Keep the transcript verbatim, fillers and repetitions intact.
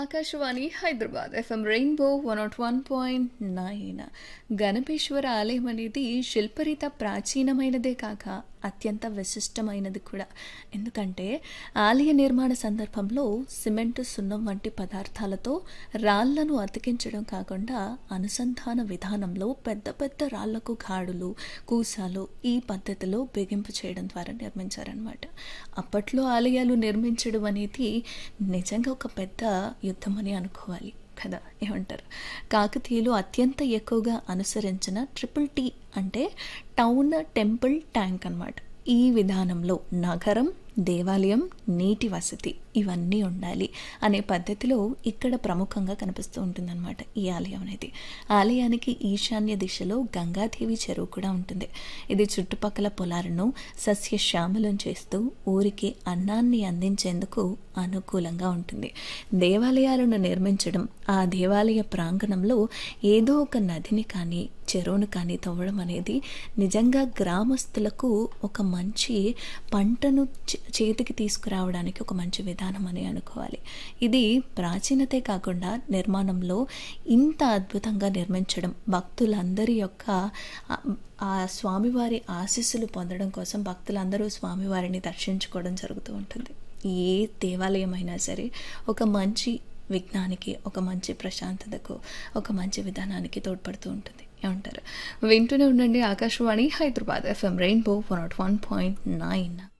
Akashvani Hyderabad FM rainbow one not one point nine. Ganapeshwara ఆలయం అనేది శిల్పరీత ప్రాచీనమైనదే కాక అత్యంత విశిష్టమైనది కూడా. ఎందుకంటే ఆలయ నిర్మాణ సందర్భంలో సిమెంటు, సున్నం వంటి పదార్థాలతో రాళ్లను అతికించడం కాకుండా అనుసంధాన విధానంలో పెద్ద పెద్ద రాళ్లకు ఘాడులు, కూసాలు ఈ పద్ధతిలో బిగింపు చేయడం ద్వారా నిర్మించారనమాట. అప్పట్లో ఆలయాలు నిర్మించడం అనేది నిజంగా ఒక పెద్ద యుద్ధం అని అనుకోవాలి కదా, ఏమంటారు? కాకతీయులు అత్యంత ఎక్కువగా అనుసరించిన ట్రిపుల్ టీ అంటే టౌన్, టెంపుల్, ట్యాంక్ అన్నమాట. ఈ విధానంలో నగరం, దేవాలయం, నీటి వసతి ఇవన్నీ ఉండాలి అనే పద్ధతిలో ఇక్కడ ప్రముఖంగా కనిపిస్తూ ఉంటుందన్నమాట ఈ ఆలయం అనేది. ఆలయానికి ఈశాన్య దిశలో గంగాదేవి చెరువు కూడా ఉంటుంది. ఇది చుట్టుపక్కల పొలాలను సస్యశ్యామలం చేస్తూ ఊరికి అన్నాన్ని అందించేందుకు అనుకూలంగా ఉంటుంది. దేవాలయాలను నిర్మించడం, ఆ దేవాలయ ప్రాంగణంలో ఏదో ఒక నదిని కానీ చెరువును కానీ తవ్వడం అనేది నిజంగా గ్రామస్తులకు ఒక మంచి పంటను చేతికి తీసుకురావడానికి ఒక మంచి విధానం అని అనుకోవాలి. ఇది ప్రాచీనతే కాకుండా నిర్మాణంలో ఇంత అద్భుతంగా నిర్మించడం, భక్తులందరి యొక్క ఆ స్వామివారి ఆశీస్సులు పొందడం కోసం భక్తులందరూ స్వామివారిని దర్శించుకోవడం జరుగుతూ ఉంటుంది. ఏ దేవాలయం అయినా సరే ఒక మంచి విజ్ఞానికి, ఒక మంచి ప్రశాంతతకు, ఒక మంచి విధానానికి తోడ్పడుతూ ఉంటుంది. ఏమంటారు? వింటూనే ఉండండి Akashvani Hyderabad FM rainbow one not one point nine.